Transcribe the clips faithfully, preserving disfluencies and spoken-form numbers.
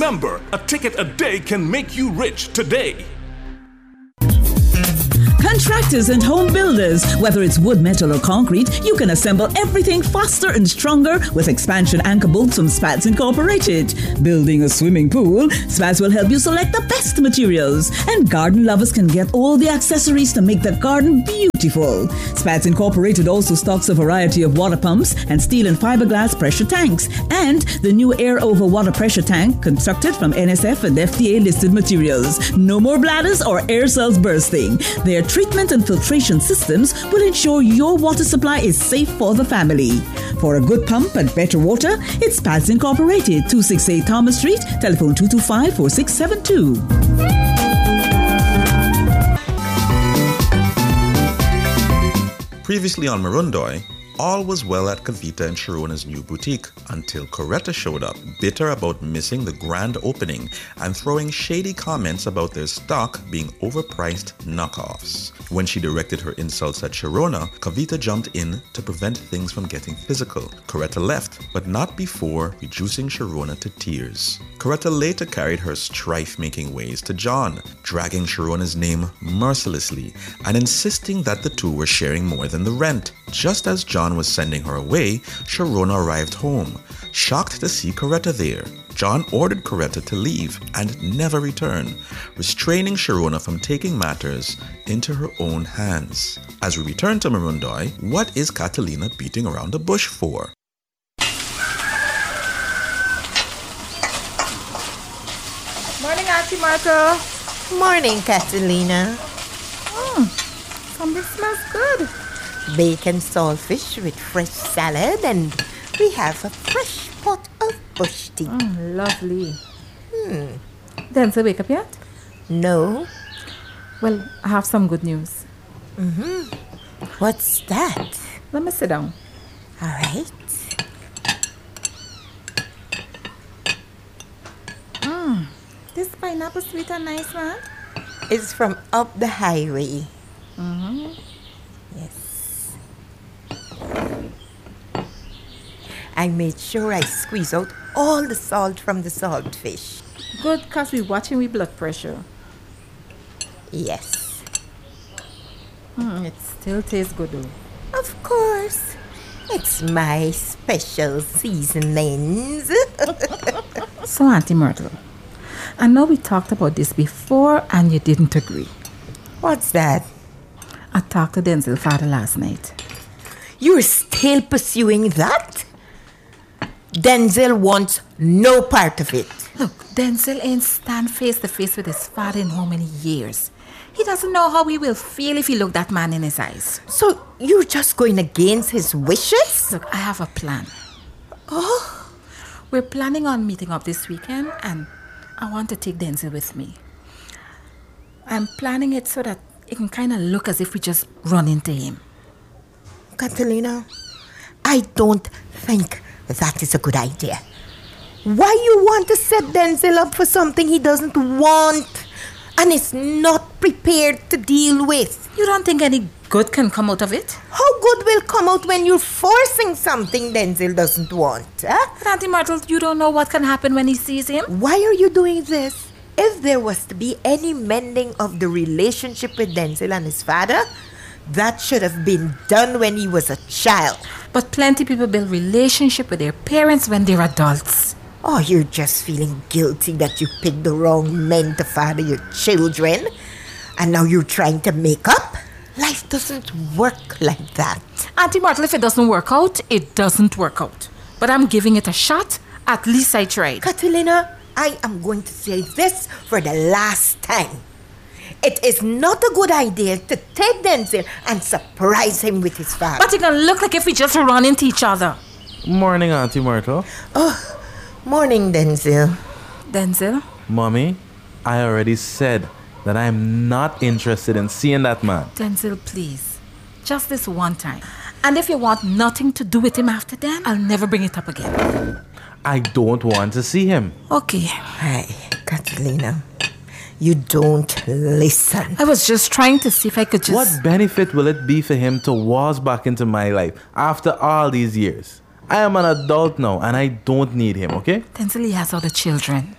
Remember, a ticket a day can make you rich today. Contractors and home builders, whether it's wood, metal or concrete, you can assemble everything faster and stronger with expansion anchor bolts from Spats Incorporated. Building a swimming pool, Spats will help you select the best materials. And garden lovers can get all the accessories to make the garden beautiful. Spats Incorporated also stocks a variety of water pumps and steel and fiberglass pressure tanks. And the new air over water pressure tank constructed from N S F and F D A listed materials. No more bladders or air cells bursting. Their treatment and filtration systems will ensure your water supply is safe for the family. For a good pump and better water, it's Spats Incorporated, two sixty-eight Thomas Street, telephone two two five, four six seven two. Previously on Marundoy, all was well at Kavita and Sharona's new boutique until Coretta showed up, bitter about missing the grand opening and throwing shady comments about their stock being overpriced knockoffs. When she directed her insults at Sharona, Kavita jumped in to prevent things from getting physical. Coretta left, but not before reducing Sharona to tears. Coretta later carried her strife-making ways to John, dragging Sharona's name mercilessly and insisting that the two were sharing more than the rent. Just as John was sending her away, Sharona arrived home. Shocked to see Coretta there, John ordered Coretta to leave and never return, restraining Sharona from taking matters into her own hands. As we return to Marundoy, what is Catalina beating around the bush for? Morning, Auntie Martha. Morning, Catalina. Mm, something smells good. Bacon saltfish with fresh salad, and we have a fresh pot of bush tea. Mm, lovely. Hmm. Denzel, wake up yet? No. Well, I have some good news. Mm-hmm. What's that? Let me sit down. All right. Mm, this pineapple sweet and nice, man. It's from up the highway. Mm-hmm. Yes. I made sure I squeeze out all the salt from the saltfish. Good, because we're watching with blood pressure. Yes. Mm, it still tastes good, though. Of course. It's my special seasonings. So, Auntie Myrtle, I know we talked about this before and you didn't agree. What's that? I talked to Denzel's father last night. You're still pursuing that? Denzel wants no part of it. Look, Denzel ain't stand face to face with his father in how many years. He doesn't know how he will feel if he looked that man in his eyes. So you're just going against his wishes? Look, I have a plan. Oh? We're planning on meeting up this weekend and I want to take Denzel with me. I'm planning it so that it can kind of look as if we just run into him. Catalina, I don't think that is a good idea. Why you want to set Denzel up for something he doesn't want and is not prepared to deal with? You don't think any good can come out of it? How good will come out when you're forcing something Denzel doesn't want? Huh? But Auntie Myrtle, you don't know what can happen when he sees him. Why are you doing this? If there was to be any mending of the relationship with Denzel and his father, that should have been done when he was a child. But plenty people build relationship with their parents when they're adults. Oh, you're just feeling guilty that you picked the wrong men to father your children. And now you're trying to make up? Life doesn't work like that. Auntie Myrtle, if it doesn't work out, it doesn't work out. But I'm giving it a shot. At least I tried. Catalina, I am going to say this for the last time. It is not a good idea to take Denzel and surprise him with his father. But it can look like if we just run into each other. Morning, Auntie Myrtle. Oh, morning, Denzel. Denzel? Mommy, I already said that I'm not interested in seeing that man. Denzel, please. Just this one time. And if you want nothing to do with him after then, I'll never bring it up again. I don't want to see him. Okay. Hi, Catalina. You don't listen. I was just trying to see if I could just... What benefit will it be for him to waltz back into my life after all these years? I am an adult now and I don't need him, okay? Denzel, he has other children.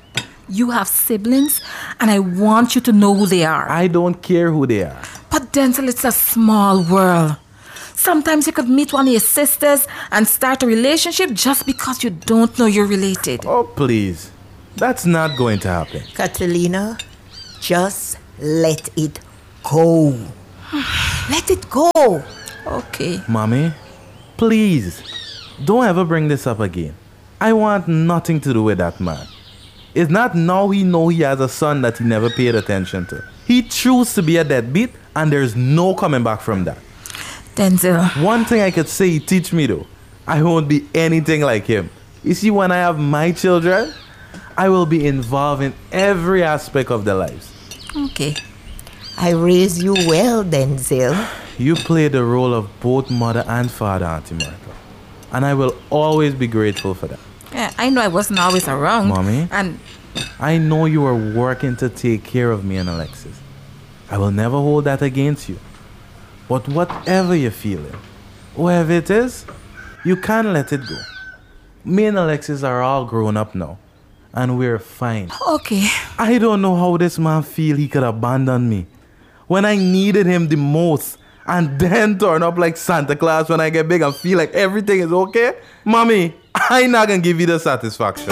You have siblings, and I want you to know who they are. I don't care who they are. But Denzel, it's a small world. Sometimes you could meet one of your sisters and start a relationship just because you don't know you're related. Oh, please. That's not going to happen. Catalina, just let it go. Let it go. Okay. Mommy, please, don't ever bring this up again. I want nothing to do with that man. It's not now he know he has a son that he never paid attention to. He chose to be a deadbeat, and there's no coming back from that. Denzel. One thing I could say he teach me though, I won't be anything like him. You see, when I have my children, I will be involved in every aspect of their lives. Okay. I raised you well, Denzel. You play the role of both mother and father, Auntie Martha. And I will always be grateful for that. Yeah, I know I wasn't always around. Mommy? And I know you are working to take care of me and Alexis. I will never hold that against you. But whatever you're feeling, whoever it is, you can't let it go. Me and Alexis are all grown up now, and we're fine. okay. I don't know how this man feel he could abandon me when I needed him the most, and then turn up like Santa Claus when I get big and feel like everything is okay. Mommy, I not gonna give you the satisfaction.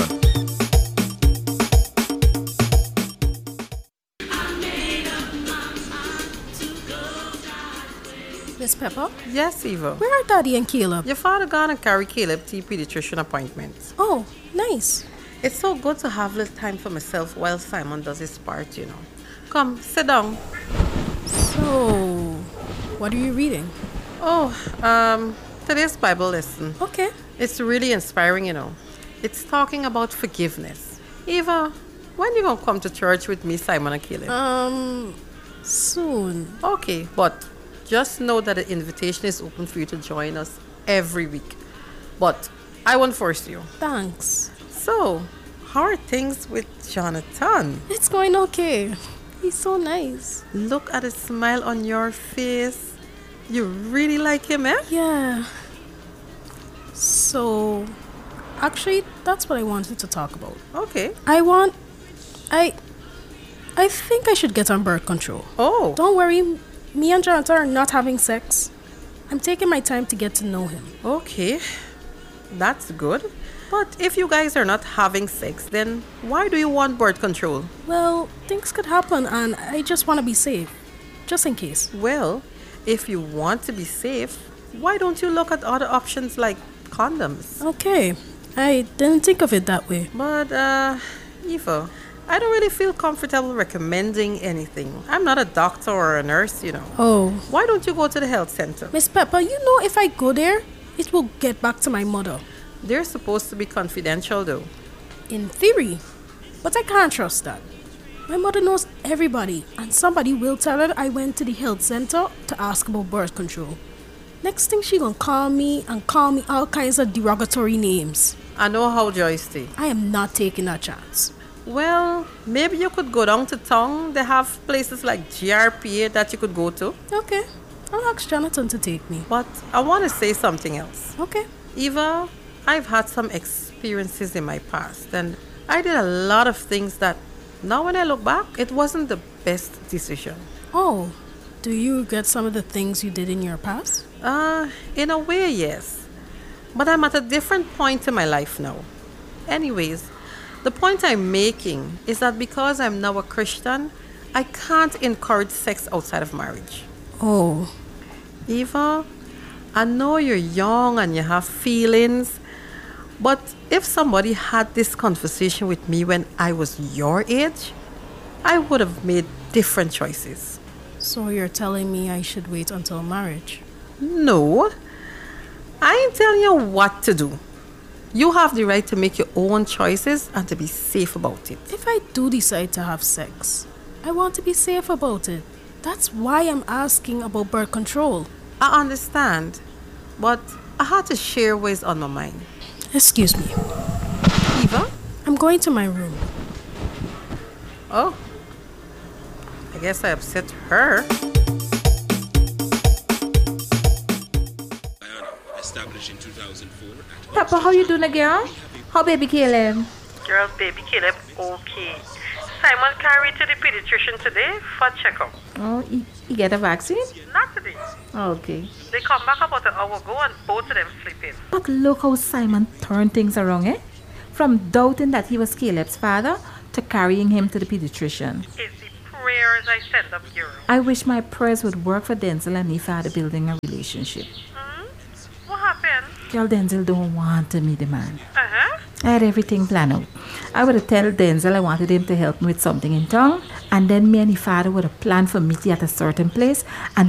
Miss Pepper? Yes, Eva. Where are Daddy and Caleb? Your father gone and carry Caleb to pediatrician appointment. Oh, nice. It's so good to have little time for myself while Simon does his part, you know. Come, sit down. So, what are you reading? Oh, um, today's Bible lesson. Okay. It's really inspiring, you know. It's talking about forgiveness. Eva, when you gonna come to church with me, Simon and Caleb? Um, soon. Okay, but just know that the invitation is open for you to join us every week. But I won't force you. Thanks. So, how are things with Jonathan? It's going okay. He's so nice. Look at the smile on your face. You really like him, eh? Yeah. So, actually, that's what I wanted to talk about. Okay. I want... I... I think I should get on birth control. Oh. Don't worry. Me and Jonathan are not having sex. I'm taking my time to get to know him. Okay. That's good. But if you guys are not having sex, then why do you want birth control? Well, things could happen and I just want to be safe. Just in case. Well, if you want to be safe, why don't you look at other options like condoms? Okay. I didn't think of it that way. But, uh, Eva, I don't really feel comfortable recommending anything. I'm not a doctor or a nurse, you know. Oh. Why don't you go to the health center? Miss Pepper, you know if I go there, it will get back to my mother. They're supposed to be confidential, though. In theory. But I can't trust that. My mother knows everybody, and somebody will tell her I went to the health center to ask about birth control. Next thing she gonna call me and call me all kinds of derogatory names. I know how Joyce stay. I am not taking that chance. Well, maybe you could go down to town. They have places like G R P A that you could go to. Okay. I'll ask Jonathan to take me. But I want to say something else. Okay. Eva, I've had some experiences in my past, and I did a lot of things that, now when I look back, it wasn't the best decision. Oh, do you regret some of the things you did in your past? Uh, in a way, yes. But I'm at a different point in my life now. Anyways, the point I'm making is that because I'm now a Christian, I can't encourage sex outside of marriage. Oh. Eva, I know you're young and you have feelings, but if somebody had this conversation with me when I was your age, I would have made different choices. So you're telling me I should wait until marriage? No, I ain't telling you what to do. You have the right to make your own choices and to be safe about it. If I do decide to have sex, I want to be safe about it. That's why I'm asking about birth control. I understand, but I had to share what is on my mind. Excuse me. Eva? I'm going to my room. Oh, I guess I upset her. Established in two thousand four. Papa, how you doing again? How baby Caleb? Girl, baby Caleb, okay. Simon carried to the pediatrician today for checkup. Oh, he, he get a vaccine? Not today. Okay. They come back about an hour ago and both of them sleeping. But look how Simon turned things around, eh? From doubting that he was Caleb's father to carrying him to the pediatrician. It's the prayers I send up, girl. I wish my prayers would work for Denzel and me father building a relationship. Hmm? What happened? Girl, Denzel don't want to meet the man. Uh-huh. I had everything planned out. I would have told Denzel I wanted him to help me with something in town, and then me and his father would have planned for meeting at a certain place, and